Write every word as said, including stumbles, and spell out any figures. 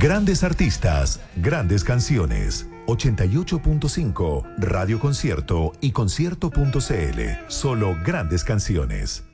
Grandes artistas, grandes canciones. ochenta y ocho punto cinco, Radio Concierto y concierto punto c l. Solo grandes canciones.